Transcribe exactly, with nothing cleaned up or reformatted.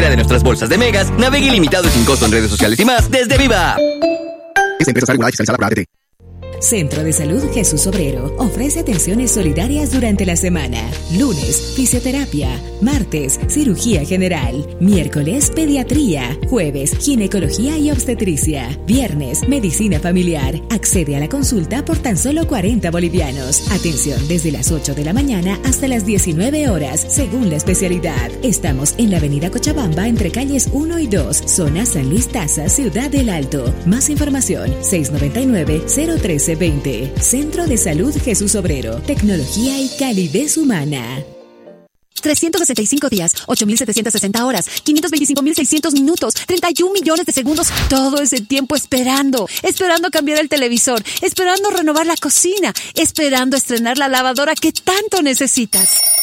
cualquiera de nuestras bolsas de megas, navegue ilimitado y sin costo en redes sociales y más desde Viva. Esta empresa está regulada y fiscalizada por A T T. Centro de Salud Jesús Obrero ofrece atenciones solidarias durante la semana. Lunes, fisioterapia. Martes, cirugía general. Miércoles, pediatría. Jueves, ginecología y obstetricia. Viernes, medicina familiar. Accede a la consulta por tan solo cuarenta bolivianos. Atención desde las ocho de la mañana hasta las diecinueve horas, según la especialidad. Estamos en la avenida Cochabamba entre calles uno y dos, zona San Luis Taza, Ciudad del Alto. Más información, seis nueve nueve, cero uno tres veinte. Centro de Salud Jesús Obrero. Tecnología y calidez humana. trescientos sesenta y cinco días, ocho mil setecientas sesenta horas, quinientos veinticinco mil seiscientos minutos, treinta y un millones de segundos. Todo ese tiempo esperando, esperando cambiar el televisor, esperando renovar la cocina, esperando estrenar la lavadora que tanto necesitas.